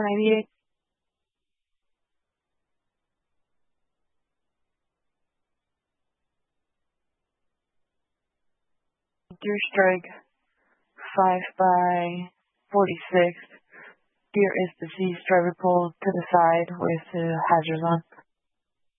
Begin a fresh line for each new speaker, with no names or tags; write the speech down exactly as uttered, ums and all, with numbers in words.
four ninety-eight. Deer strike five by forty-six. Deer is deceased. Driver pulled to the side with the hazards on.